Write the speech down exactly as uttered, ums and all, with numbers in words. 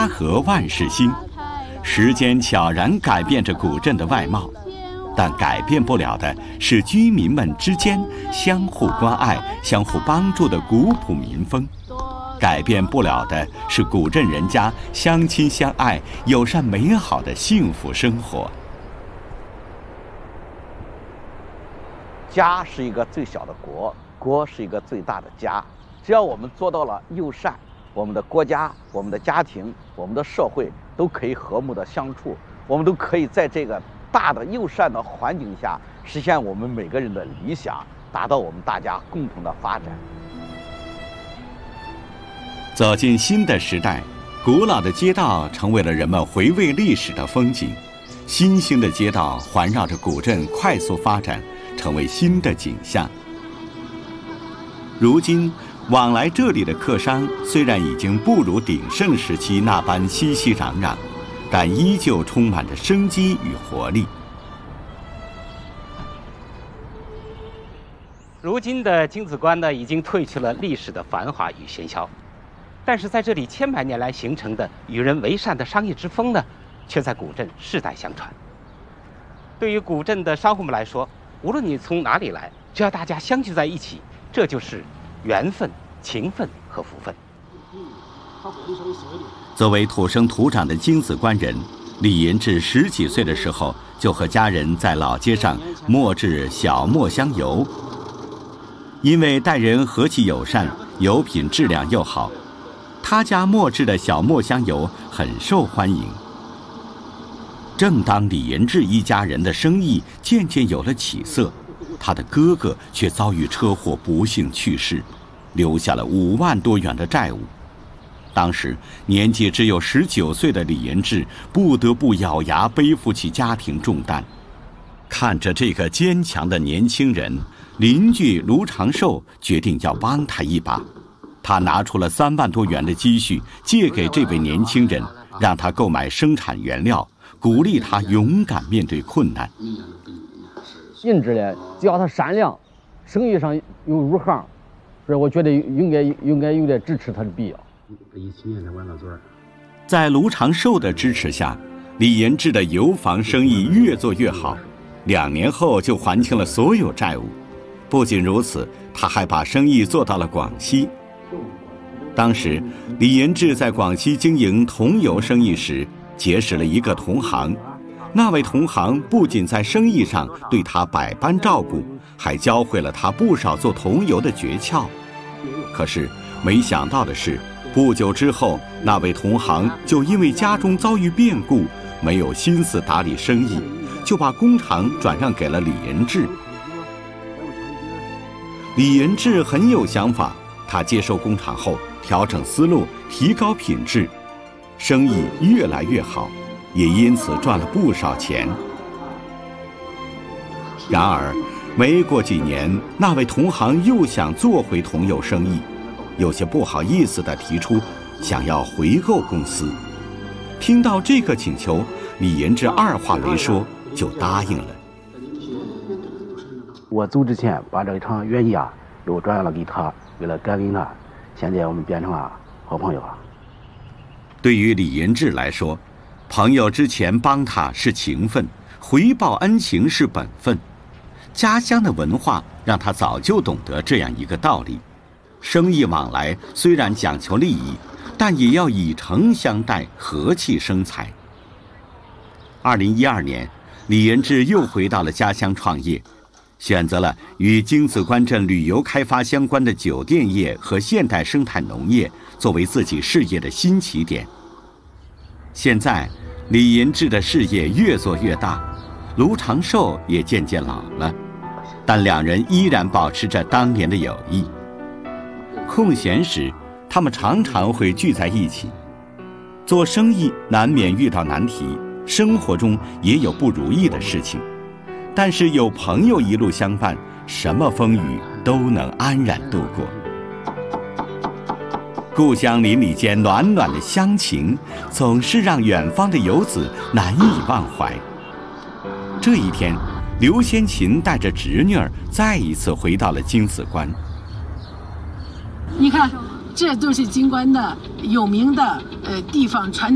家和万事兴，时间悄然改变着古镇的外貌，但改变不了的是居民们之间相互关爱、相互帮助的古朴民风。改变不了的是古镇人家相亲相爱、友善美好的幸福生活。 家是一个最小的国，国是一个最大的家。只要我们做到了友善，我们的国家、我们的家庭、我们的社会都可以和睦的相处，我们都可以在这个大的友善的环境下实现我们每个人的理想，达到我们大家共同的发展。 走进新的时代，古老的街道成为了人们回味历史的风景，新兴的街道环绕着古镇快速发展，成为新的景象。如今往来这里的客商虽然已经不如鼎盛时期那般熙熙攘攘，但依旧充满着生机与活力。 如今的京子关呢，已经褪去了历史的繁华与喧嚣，但是在这里千百年来形成的与人为善的商业之风呢，却在古镇世代相传。对于古镇的商户们来说，无论你从哪里来，只要大家相聚在一起，这就是缘分、情分和福分。 作为土生土长的京子关人，李银志十几岁的时候就和家人在老街上磨制小磨香油。因为待人和气友善，油品质量又好，他家磨制的小磨香油很受欢迎。正当李银志一家人的生意渐渐有了起色，他的哥哥却遭遇车祸不幸去世，留下了五万多元的债务。当时年纪只有十九岁的李银志不得不咬牙背负起家庭重担。看着这个坚强的年轻人，邻居卢长寿决定要帮他一把。他拿出了三万多元的积蓄，借给这位年轻人，让他购买生产原料，鼓励他勇敢面对困难。 银志呢，只要他善良，生意上又入行，所以我觉得应该应该有点支持他的必要。 在卢长寿的支持下，李银志的油坊生意越做越好，两年后就还清了所有债务。不仅如此，他还把生意做到了广西。当时李银志在广西经营桐油生意时，结识了一个同行。那位同行不仅在生意上对他百般照顾，还教会了他不少做桐油的诀窍。可是没想到的是，不久之后，那位同行就因为家中遭遇变故，没有心思打理生意，就把工厂转让给了李银志。李银志很有想法，他接手工厂后调整思路，提高品质，生意越来越好，也因此赚了不少钱。然而没过几年，那位同行又想做回桐油生意，有些不好意思地提出想要回购公司。听到这个请求，李银志二话没说就答应了。 我走之前把这场原价又转让了给他，为了感恩他，现在我们变成了好朋友了。 对于李银志来说，朋友之前帮他是情分，回报恩情是本分。家乡的文化让他早就懂得这样一个道理：生意往来虽然讲求利益，但也要以诚相待，和气生财。二零一二年，李银志又回到了家乡创业，选择了与京子关镇旅游开发相关的酒店业和现代生态农业作为自己事业的新起点。现在李银志的事业越做越大，卢长寿也渐渐老了，但两人依然保持着当年的友谊。空闲时，他们常常会聚在一起。做生意难免遇到难题，生活中也有不如意的事情，但是有朋友一路相伴，什么风雨都能安然度过。故乡邻里间暖暖的乡情，总是让远方的游子难以忘怀。这一天，刘先琴带着侄女儿再一次回到了京子关。 你看，这都是京关的有名的呃地方传